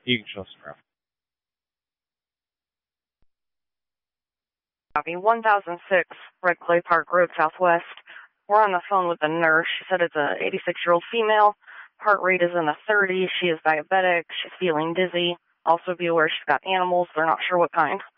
You can trust her. Copy. 1006 Red Clay Park Road, Southwest. We're on the phone with the nurse. She said it's a 86-year-old female. Heart rate is in the 30s. She is diabetic. She's feeling dizzy. Also be aware she's got animals. They're not sure what kind.